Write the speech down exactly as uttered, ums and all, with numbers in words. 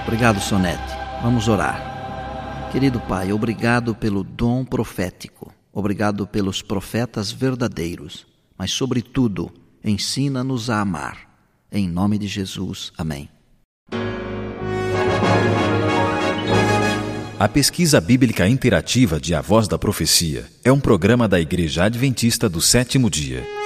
Obrigado, Sonete. Vamos orar. Querido Pai, obrigado pelo dom profético. Obrigado pelos profetas verdadeiros. Mas, sobretudo, ensina-nos a amar. Em nome de Jesus. Amém. A Pesquisa Bíblica Interativa de A Voz da Profecia é um programa da Igreja Adventista do Sétimo Dia.